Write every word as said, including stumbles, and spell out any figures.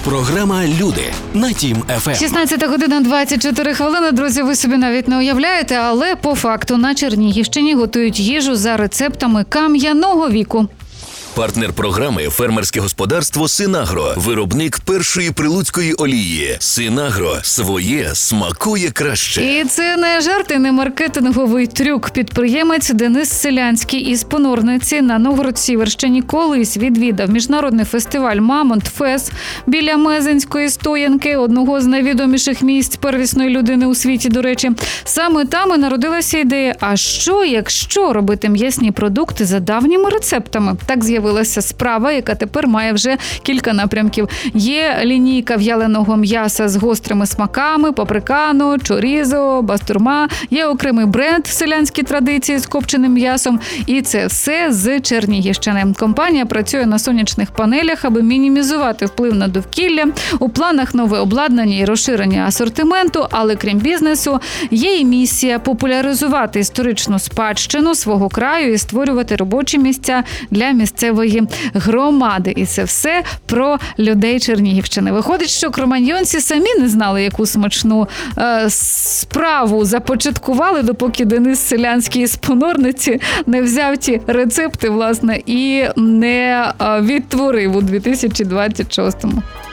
Програма «Люди» на Тім еф ем. шістнадцята година двадцять чотири хвилини. Друзі, ви собі навіть не уявляєте, але по факту на Чернігівщині готують їжу за рецептами кам'яного віку. Партнер програми – фермерське господарство «Синагро», виробник першої прилуцької олії. «Синагро» – своє смакує краще. І це не жарт і не маркетинговий трюк. Підприємець Денис Селянський із Понорниці на Новгород-Сіверщині колись відвідав міжнародний фестиваль «Мамонт Фес» біля Мезенської стоянки, одного з найвідоміших місць первісної людини у світі, до речі. Саме там і народилася ідея, а що, якщо робити м'ясні продукти за давніми рецептами? Так з'явилася З'явилася справа, яка тепер має вже кілька напрямків. Є лінійка в'яленого м'яса з гострими смаками, паприкано, чорізо, бастурма. Є окремий бренд «Селянські традиції» з копченим м'ясом. І це все з Чернігівщини. Компанія працює на сонячних панелях, аби мінімізувати вплив на довкілля. У планах нове обладнання і розширення асортименту, але крім бізнесу, є і місія популяризувати історичну спадщину свого краю і створювати робочі місця для місцевих громади. І це все про людей Чернігівщини. Виходить, що кроманьйонці самі не знали, яку смачну е, справу започаткували, допоки Денис Селянський з Понорниці не взяв ті рецепти, власне, і не е, відтворив у дві тисячі двадцять шостому.